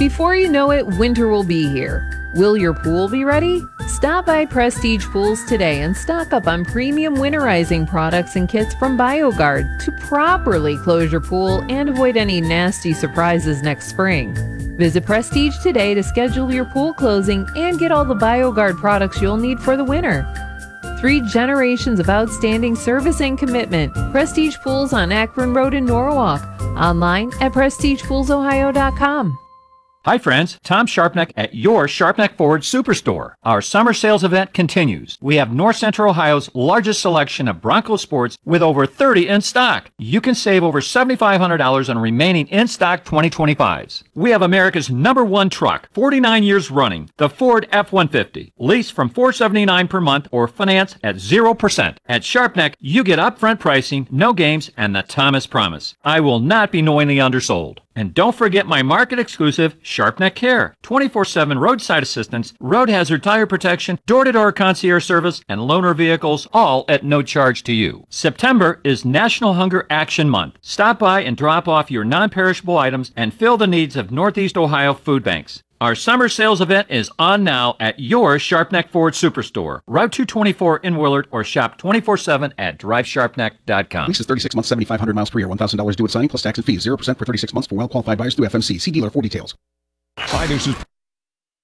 Before you know it, winter will be here. Will your pool be ready? Stop by Prestige Pools today and stock up on premium winterizing products and kits from BioGuard to properly close your pool and avoid any nasty surprises next spring. Visit Prestige today to schedule your pool closing and get all the BioGuard products you'll need for the winter. 3 generations of outstanding service and commitment. Prestige Pools on Akron Road in Norwalk. Online at prestigepoolsohio.com. Hi friends, Tom Sharpneck at your Sharpneck Ford Superstore. Our summer sales event continues. We have North Central Ohio's largest selection of Bronco Sports with over 30 in stock. You can save over $7,500 on remaining in-stock 2025s. We have America's #1 truck, 49 years running, the Ford F-150. Lease from $479 per month or finance at 0%. At Sharpneck, you get upfront pricing, no games, and the Thomas Promise. I will not be knowingly undersold. And don't forget my market exclusive Sharpneck Care. 24/7 roadside assistance, road hazard tire protection, door-to-door concierge service, and loaner vehicles, all at no charge to you. September is National Hunger Action Month. Stop by and drop off your non-perishable items and fill the needs of Northeast Ohio food banks. Our summer sales event is on now at your Sharpneck Ford Superstore, Route 224 in Willard, or shop 24/7 at drivesharpneck.com. Lease is 36 months, 7,500 miles per year, $1,000 due at signing plus tax and fees, 0% for 36 months for well-qualified buyers through FMC. See dealer for details. Hi, this is